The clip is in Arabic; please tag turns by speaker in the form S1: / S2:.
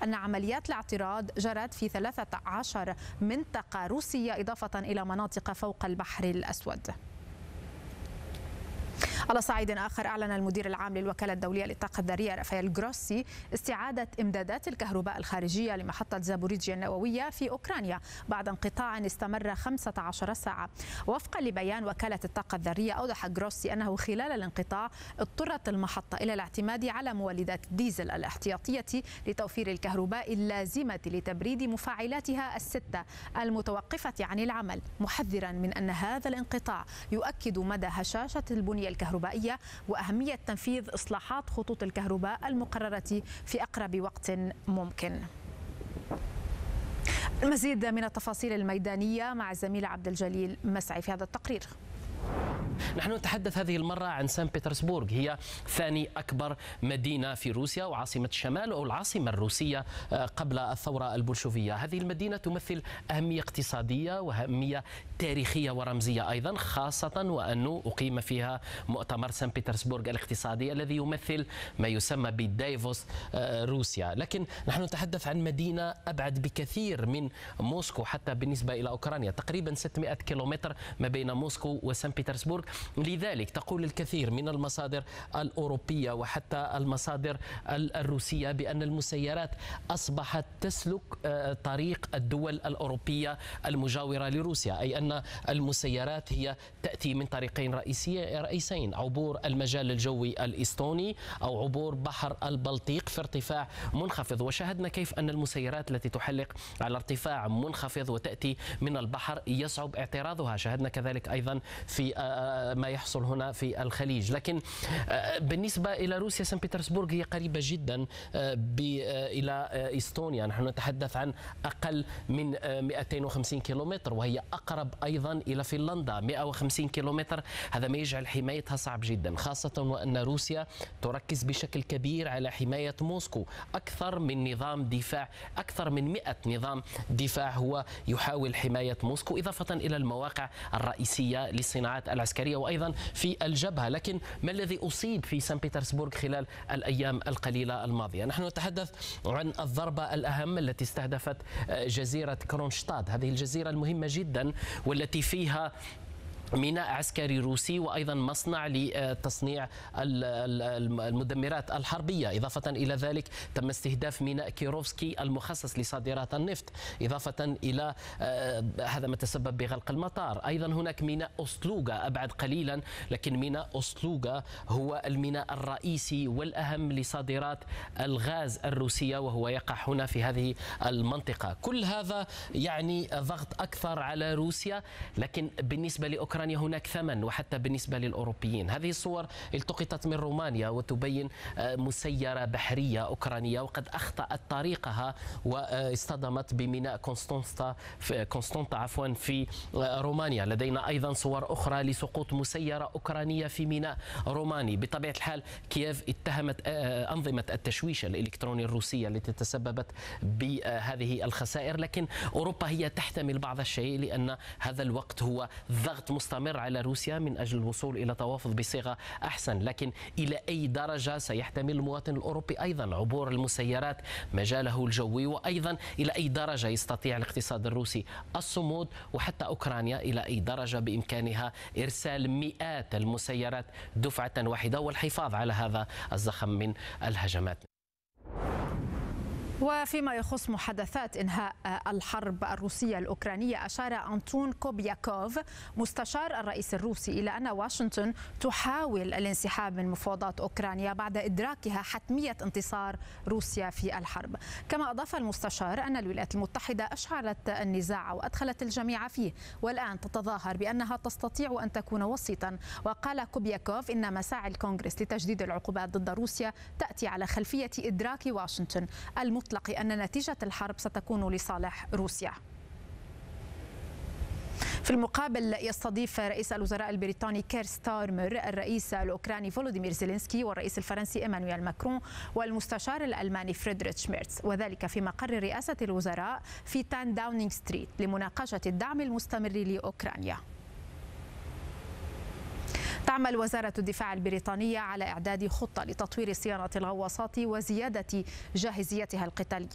S1: أن عمليات الاعتراض جرت في 13 منطقة روسية إضافة إلى مناطق فوق البحر الأسود. على صعيد آخر، أعلن المدير العام للوكالة الدولية للطاقة الذرية رافائيل جروسي استعادة إمدادات الكهرباء الخارجية لمحطة زابوريجيا النووية في أوكرانيا بعد انقطاع استمر 15 ساعة. وفقا لبيان وكالة الطاقة الذرية، أوضح جروسي أنه خلال الانقطاع اضطرت المحطة إلى الاعتماد على مولدات الديزل الاحتياطية لتوفير الكهرباء اللازمة لتبريد مفاعلاتها الستة المتوقفة عن العمل، محذرا من أن هذا الانقطاع يؤكد مدى هشاشة البنية الكهربائية وأهمية تنفيذ إصلاحات خطوط الكهرباء المقررة في أقرب وقت ممكن. المزيد من التفاصيل الميدانية مع الزميل عبد الجليل مسعي في هذا التقرير.
S2: نحن نتحدث هذه المرة عن سان بطرسبورغ، هي ثاني أكبر مدينة في روسيا وعاصمة الشمال أو العاصمة الروسية قبل الثورة البلشوفية. هذه المدينة تمثل أهمية اقتصادية وأهمية تاريخية ورمزية أيضا، خاصة وأنه أقيم فيها مؤتمر سان بطرسبورغ الاقتصادي الذي يمثل ما يسمى بدايفوس روسيا. لكن نحن نتحدث عن مدينة أبعد بكثير من موسكو حتى بالنسبة إلى أوكرانيا، تقريبا 600 كيلومتر ما بين موسكو وسان بطرسبورغ. لذلك تقول الكثير من المصادر الأوروبية وحتى المصادر الروسية بأن المسيرات أصبحت تسلك طريق الدول الأوروبية المجاورة لروسيا، أي أن المسيرات هي تأتي من طريقين رئيسين: عبور المجال الجوي الإستوني أو عبور بحر البلطيق في ارتفاع منخفض. وشاهدنا كيف أن المسيرات التي تحلق على ارتفاع منخفض وتأتي من البحر يصعب اعتراضها. شاهدنا كذلك أيضا في ما يحصل هنا في الخليج. لكن بالنسبة إلى روسيا، سان بطرسبورغ هي قريبة جدا إلى إستونيا، نحن نتحدث عن أقل من 250 كيلومتر، وهي أقرب أيضا إلى فنلندا 150 كيلومتر. هذا ما يجعل حمايتها صعب جدا، خاصة وأن روسيا تركز بشكل كبير على حماية موسكو. أكثر من نظام دفاع، أكثر من 100 نظام دفاع هو يحاول حماية موسكو، إضافة إلى المواقع الرئيسية للصناعات العسكرية وأيضا في الجبهة. لكن ما الذي أصيب في سان بطرسبورغ خلال الأيام القليلة الماضية؟ نحن نتحدث عن الضربة الأهم التي استهدفت جزيرة كرونشتاد، هذه الجزيرة المهمة جدا والتي فيها ميناء عسكري روسي وأيضا مصنع لتصنيع المدمرات الحربية. إضافة إلى ذلك تم استهداف ميناء كيروفسكي المخصص لصادرات النفط، إضافة إلى هذا ما تسبب بغلق المطار. أيضا هناك ميناء أوستلوغا أبعد قليلا، لكن ميناء أوستلوغا هو الميناء الرئيسي والأهم لصادرات الغاز الروسية وهو يقع هنا في هذه المنطقة. كل هذا يعني ضغط أكثر على روسيا، لكن بالنسبة لأوكرانيا هناك ثمن، وحتى بالنسبة للأوروبيين. هذه الصور التقطت من رومانيا وتبين مسيرة بحرية أوكرانية وقد أخطأت طريقها واصطدمت بميناء كونستانتا في رومانيا. لدينا أيضا صور أخرى لسقوط مسيرة أوكرانية في ميناء روماني. بطبيعة الحال كييف اتهمت أنظمة التشويش الإلكتروني الروسية التي تسببت بهذه الخسائر، لكن أوروبا هي تحتمل بعض الشيء لأن هذا الوقت هو ضغط مستمر على روسيا من أجل الوصول إلى توافق بصيغة أحسن. لكن إلى أي درجة سيحتمل المواطن الأوروبي أيضا عبور المسيرات مجاله الجوي، وأيضا إلى أي درجة يستطيع الاقتصاد الروسي الصمود، وحتى أوكرانيا إلى أي درجة بإمكانها إرسال مئات المسيرات دفعة واحدة والحفاظ على هذا الزخم من الهجمات.
S1: وفيما يخص محادثات إنهاء الحرب الروسية الأوكرانية، أشار أنتون كوبياكوف مستشار الرئيس الروسي إلى أن واشنطن تحاول الانسحاب من مفاوضات أوكرانيا بعد إدراكها حتمية انتصار روسيا في الحرب. كما أضاف المستشار أن الولايات المتحدة أشعلت النزاع وأدخلت الجميع فيه، والآن تتظاهر بأنها تستطيع أن تكون وسيطا. وقال كوبياكوف إن مساعي الكونغرس لتجديد العقوبات ضد روسيا تأتي على خلفية إدراك واشنطن المطلق أن نتيجة الحرب ستكون لصالح روسيا. في المقابل يستضيف رئيس الوزراء البريطاني كير ستارمر الرئيس الأوكراني فولوديمير زيلينسكي والرئيس الفرنسي إيمانويل ماكرون والمستشار الألماني فريدريتش ميرتز، وذلك في مقر رئاسة الوزراء في 10 داونينغ ستريت لمناقشة الدعم المستمر لأوكرانيا. تعمل وزارة الدفاع البريطانية على إعداد خطة لتطوير صيانة الغواصات وزيادة جاهزيتها القتالية.